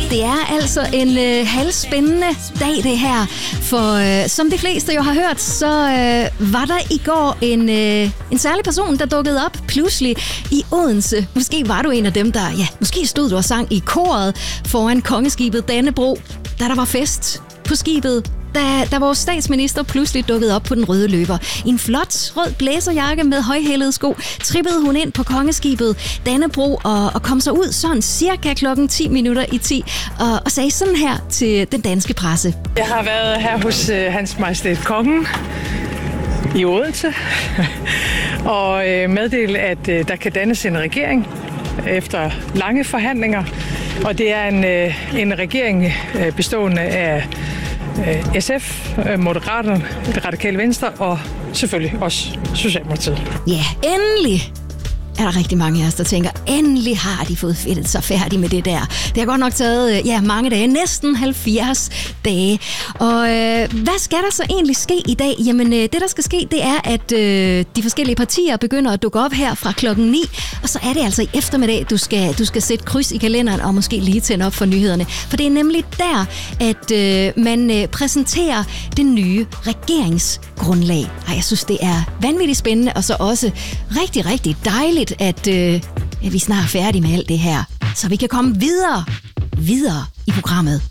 Det er altså en halvspændende dag, det her. For som de fleste jo har hørt, så var der i går en særlig person, der dukkede op pludselig i Odense. Måske var du en af dem, måske stod du og sang i koret foran kongeskibet Dannebrog, da der var fest på skibet. Da vores statsminister pludselig dukkede op på den røde løber. I en flot rød blæserjakke med højhælede sko trippede hun ind på kongeskibet Dannebrog og kom så ud sådan cirka klokken 10:10 og sagde sådan her til den danske presse. Jeg har været her hos Hans Majestæt Kongen i Odense og meddele, at der kan dannes en regering efter lange forhandlinger. Og det er en regering bestående af SF, Moderaterne, Det Radikale Venstre og selvfølgelig også Socialdemokratiet. Ja, endelig er der rigtig mange af os, der tænker, endelig har de fået fedtet sig færdig med det der. Det har godt nok taget mange dage, næsten 70 dage. Og hvad skal der så egentlig ske i dag? Jamen, det der skal ske, det er, at de forskellige partier begynder at dukke op her fra klokken 9, og så er det altså i eftermiddag, du skal sætte kryds i kalenderen og måske lige tænde op for nyhederne. For det er nemlig der, at man præsenterer det nye regeringsgrundlag. Og jeg synes, det er vanvittigt spændende, og så også rigtig, rigtig dejligt, at vi snart er færdige med alt det her, så vi kan komme videre i programmet.